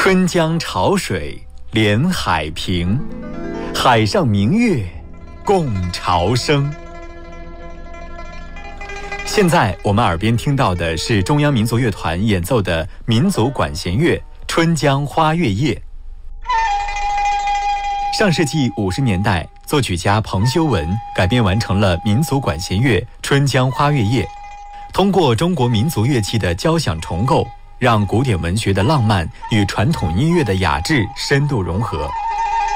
春江潮水连海平，海上明月共潮生。现在我们耳边听到的是中央民族乐团演奏的民族管弦乐《春江花月夜》。上世纪50年代，作曲家彭修文改编完成了民族管弦乐《春江花月夜》，通过中国民族乐器的交响重构，让古典文学的浪漫与传统音乐的雅致深度融合。